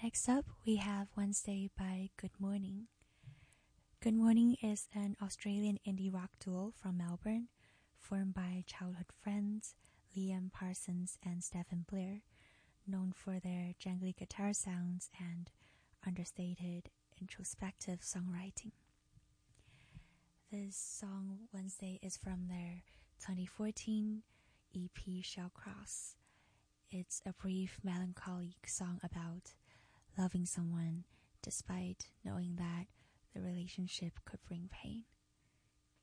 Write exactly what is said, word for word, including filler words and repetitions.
Next up, we have Wednesday by Good Morning. Good Morning is an Australian indie rock duo from Melbourne, formed by childhood friends Liam Parsons and Stephen Blair, known for their jangly guitar sounds and understated, introspective songwriting. This song, Wednesday, is from their twenty fourteen E P Shellcross. It's a brief, melancholic song about loving someone despite knowing that the relationship could bring pain.